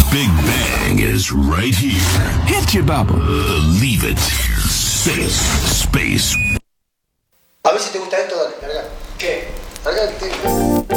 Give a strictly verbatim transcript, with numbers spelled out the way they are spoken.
Big Bang is right here. Hit you, Bubba. Believe it. Space. Space. A ver si te gusta esto, dale, larga. ¿Qué? Larga el tema.